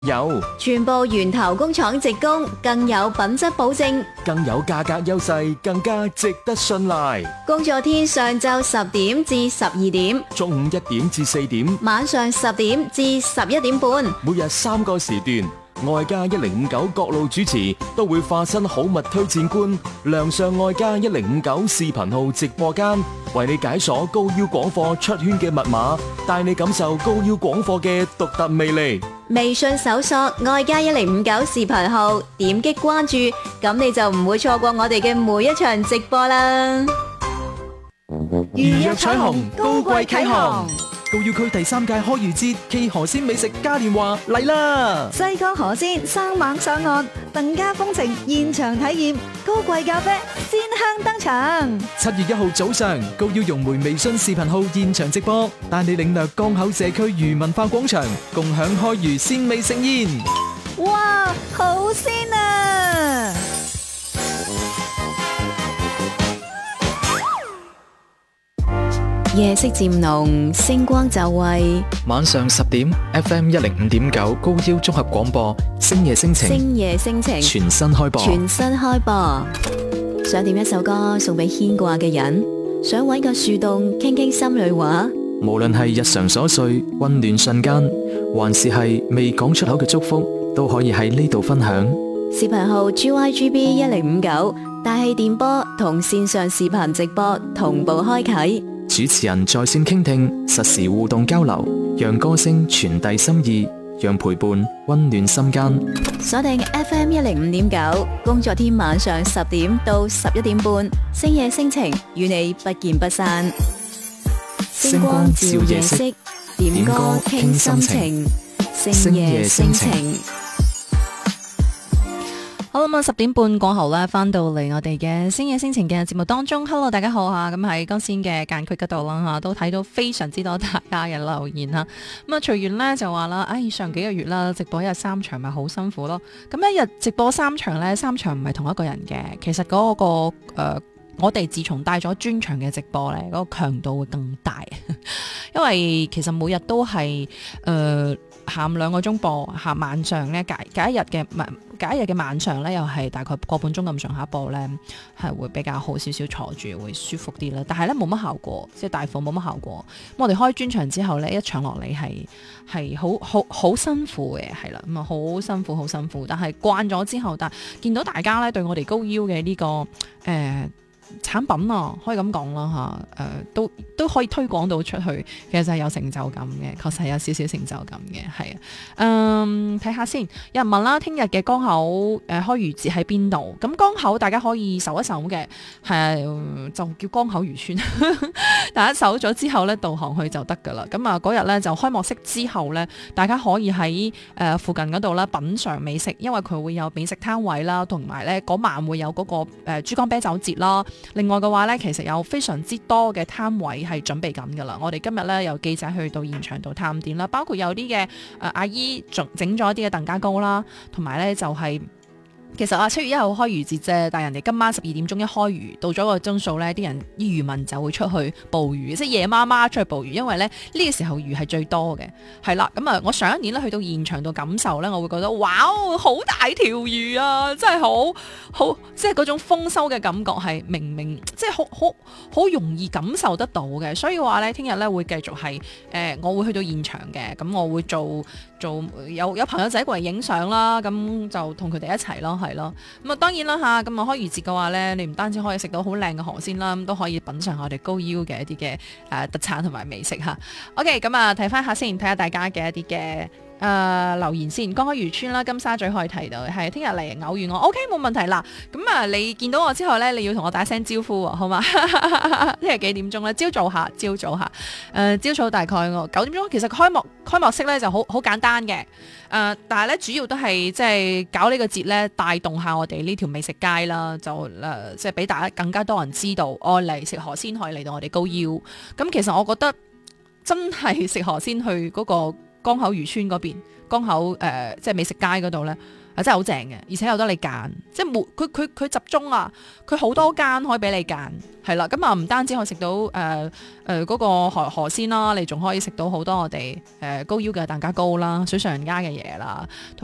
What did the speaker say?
有， 全部源頭工廠直供，更有品質保證， 更有價格優勢，更加值得信賴。 工作天上晝10點至12點， 中午1點至4點， 晚上10點至11點半， 每日3個時段。外加1059各路主持都會化身好物推薦官，亮相外加1059視頻號直播間，為你解鎖高腰廣貨出圈嘅密碼，帶你感受高腰廣貨嘅獨特魅力。 微信搜索外加1059視頻號，點擊關注，咁你就唔會錯過我哋嘅每一場直播啦。 如若彩虹，高貴啟航。高要區第3屆開漁節暨河鮮美食嘉年華嚟啦！ 西江河鮮生猛上岸，鄧家風情現場體驗，高貴咖啡鮮香登場。 7月1號早上，高要融媒微信視頻號現場直播，帶你領略江口社區漁文化廣場，共享開漁鮮味盛宴。 哇，好鮮啊！ 夜色漸濃，星光就位。 晚上10點 ，FM 105.9高腰綜合廣播，星夜星情， 星夜星情， 全新開播。 全新開播。想點一首歌送俾牽掛嘅人，想搵個樹洞傾傾心裏話。 無論係日常瑣碎、溫暖瞬間，還是係未講出口嘅祝福，都可以喺呢度分享。 視頻號 GYGB1059，大氣電波同線上視頻直播同步開啟。 主持人在線傾聽，實時互動交流，讓歌聲傳遞心意，讓陪伴溫暖心間。 鎖定 FM 105.9，工作天晚上10點到11點半，星夜星情與你不見不散。星光照夜色，點歌傾心情，星夜星情。好啦，咁10點半過後咧，翻到嚟我哋嘅星夜星情嘅節目當中。Hello， 大家好吓，咁喺剛先嘅間區嗰度啦吓，都睇到非常之多大家嘅留言吓。咁啊，隨緣咧就話啦，上幾個月啦，直播1日3場咪好辛苦咯。咁一日直播3場咧，3場唔係同一個人嘅，其實嗰個我哋自從帶咗專場嘅直播咧，嗰個強度會更大，因為其實每日都係下午2個鐘播，下晚上咧隔一日嘅晚上咧，又係大概個半鐘咁上下播咧，係會比較好少少，坐住會舒服啲啦。但係咧冇乜效果，即係大貨冇乜效果。咁我哋開專場之後咧，一場落嚟係好辛苦嘅，係啦，咁啊好辛苦。但係慣咗之後，但係見到大家咧對我哋高腰嘅呢個產品啊，可以咁講啦吓，都可以推廣到出去，其實係有成就感嘅，確實係有少少成就感嘅，係啊。睇下先，有人問啦，聽日嘅江口開漁節喺邊度？咁江口大家可以搜一搜嘅，係就叫江口漁村，大家搜咗之後咧，導航去就得噶啦。咁啊嗰日咧就開幕式之後咧，大家可以喺附近嗰度啦品嘗美食，因為佢會有美食攤位啦，同埋咧嗰晚會有嗰個珠江啤酒節啦。另外嘅話咧，其實有非常之多嘅攤位係準備緊噶啦。我哋今日咧有記者去到現場度探店啦，包括有啲嘅阿姨整咗一啲嘅鄧家糕啦，同埋咧就係、其實7月1號開漁節啫，但係人哋今晚12點鐘一開漁，到咗個鐘數咧，啲漁民就會出去捕魚，即係夜媽媽出去捕魚，因為咧呢個時候魚係最多嘅，係啦。咁啊，我上一年咧去到現場度感受咧，我會覺得哇，好大條魚啊，真係好，即係嗰種豐收嘅感覺係明即係好容易感受得到嘅。所以話咧，聽日咧會繼續係我會去到現場嘅，咁我會做有朋友仔過嚟影相啦，咁就同佢哋一齊咯。係咯，咁啊當然啦吓，咁啊開漁節嘅話咧，你唔單止可以食到好靚嘅河鮮啦，咁都可以品嘗下我哋高腰嘅一啲嘅特產同埋美食吓。OK， 咁啊睇翻下先，睇下大家嘅一啲嘅留言先。江口漁村啦，金沙咀可以睇到，係聽日嚟偶遇我 OK 冇問題啦。咁啊你見到我之後咧，你要同我打聲招呼好嘛？聽日幾點鐘咧？朝早下，朝早大概9點鐘。其實開幕式咧就好簡單嘅，但係咧主要都係即係搞呢個節咧，帶動下我哋呢條美食街啦，就即係俾大家更加多人知道，嚟食河鮮可以嚟到我哋高腰。咁其實我覺得真係食河鮮去嗰個江口漁村嗰邊，江口即係美食街嗰度咧， 真係好正嘅，而且有得你揀，即係佢集中啊，佢好多間可以俾你揀，係啦，咁啊唔單止可以食到嗰個河鮮啦，你仲可以食到好多我哋高腰嘅蛋加糕啦，水上人家嘅嘢啦。